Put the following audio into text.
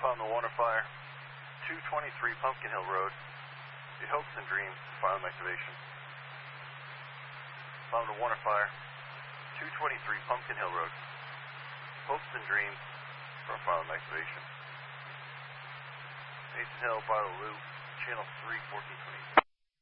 found the water fire, 223 Pumpkin Hill Road. The hopes and dreams, firearm activation. Found a water fire, 223 Pumpkin Hill Road. Hopes and dreams for firearm activation. Mason Hill, Barlow Loop, channel 3, 1420.